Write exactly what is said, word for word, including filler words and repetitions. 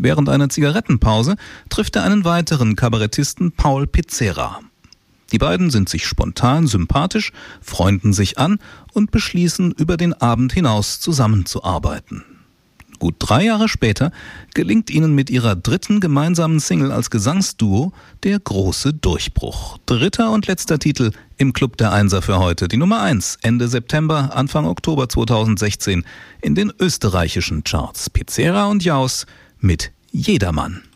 Während einer Zigarettenpause trifft er einen weiteren Kabarettisten, Paul Pizzera. Die beiden sind sich spontan sympathisch, freunden sich an und beschließen, über den Abend hinaus zusammenzuarbeiten. Gut drei Jahre später gelingt ihnen mit ihrer dritten gemeinsamen Single als Gesangsduo der große Durchbruch. Dritter und letzter Titel im Club der Einser für heute. Die Nummer eins Ende September, Anfang Oktober zweitausendsechzehn in den österreichischen Charts. Pizzera und Jaus mit Jedermann.